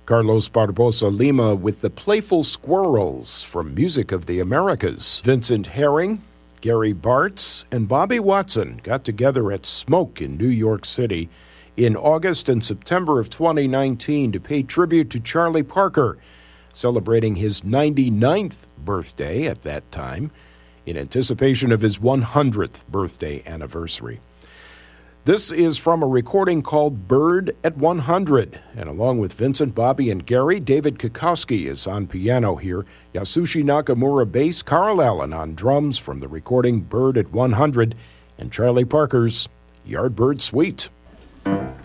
Carlos Barbosa Lima with the Playful Squirrels from Music of the Americas. Vincent Herring, Gary Bartz, and Bobby Watson got together at Smoke in New York City in August and September of 2019 to pay tribute to Charlie Parker, celebrating his 99th birthday at that time in anticipation of his 100th birthday anniversary. This is from a recording called Bird at 100, and along with Vincent, Bobby, and Gary, David Kikowski is on piano here, Yasushi Nakamura bass, Carl Allen on drums from the recording Bird at 100, and Charlie Parker's Yardbird Suite.